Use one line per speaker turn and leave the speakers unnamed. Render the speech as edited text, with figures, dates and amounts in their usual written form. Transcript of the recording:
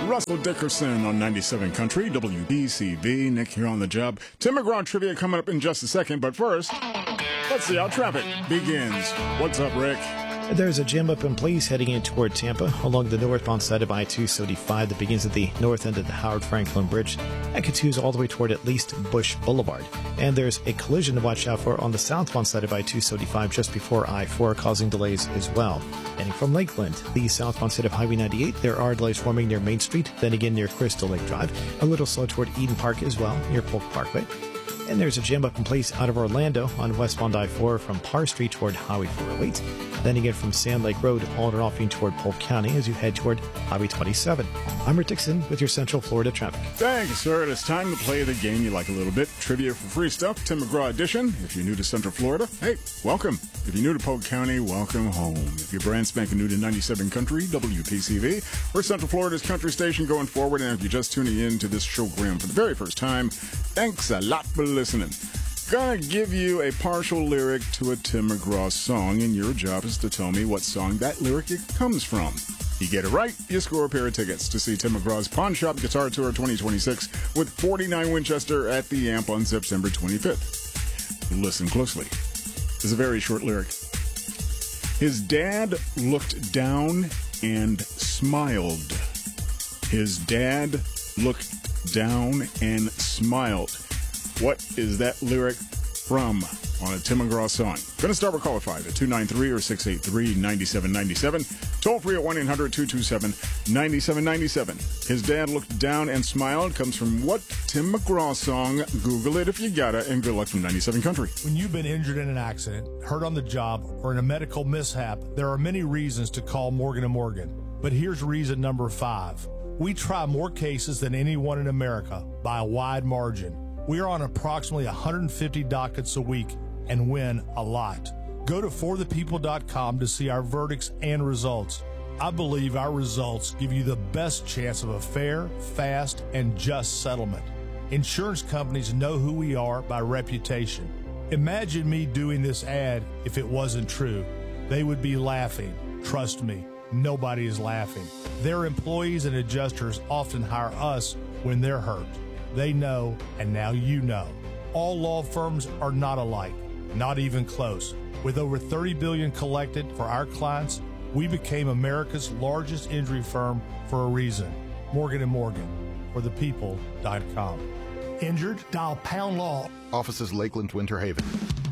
Russell Dickerson on 97 Country, WBCV. Nick here on the job. Tim McGraw trivia coming up in just a second, but first, let's see how traffic begins. What's up, Rick?
There's a jam up in place heading in toward Tampa along the northbound side of I-275 that begins at the north end of the Howard Franklin Bridge and continues all the way toward at least Bush Boulevard. And there's a collision to watch out for on the southbound side of I-275 just before I-4, causing delays as well. Heading from Lakeland, the southbound side of Highway 98, there are delays forming near Main Street, then again near Crystal Lake Drive, a little slow toward Eden Park as well, near Polk Parkway. And there's a jam up in place out of Orlando on westbound I-4 from Parr Street toward Highway 408. Then again from Sand Lake Road, on and offing toward Polk County as you head toward Highway 27. I'm Rick Dixon with your Central Florida traffic.
Thank you, sir. It's time to play the game you like a little bit. Trivia for free stuff, Tim McGraw edition. If you're new to Central Florida, hey, welcome. If you're new to Polk County, welcome home. If you're brand spanking new to 97 Country, WPCV, we're Central Florida's country station going forward. And if you're just tuning in to this showgram for the very first time, thanks a lot for listening. Gonna give you a partial lyric to a Tim McGraw song, and your job is to tell me what song that lyric comes from. You get it right, you score a pair of tickets to see Tim McGraw's Pawn Shop Guitar Tour 2026 with 49 Winchester at the Amp on September 25th. Listen closely. It's a very short lyric. His dad looked down and smiled. His dad looked down and smiled. What is that lyric from on a Tim McGraw song? Going to start with caller 5 at 293 or 683-9797. Toll free at 1-800-227-9797. His dad looked down and smiled comes from what Tim McGraw song? Google it if you got it, and good luck from 97 Country.
When you've been injured in an accident, hurt on the job, or in a medical mishap, there are many reasons to call Morgan & Morgan. But here's reason number 5. We try more cases than anyone in America by a wide margin. We are on approximately 150 dockets a week and win a lot. Go to forthepeople.com to see our verdicts and results. I believe our results give you the best chance of a fair, fast, and just settlement. Insurance companies know who we are by reputation. Imagine me doing this ad if it wasn't true. They would be laughing. Trust me, nobody is laughing. Their employees and adjusters often hire us when they're hurt. They know, and now you know. All law firms are not alike, not even close. With over $30 billion collected for our clients, we became America's largest injury firm for a reason. Morgan & Morgan, forthepeople.com. Injured? Dial #law.
Offices Lakeland, Winter Haven.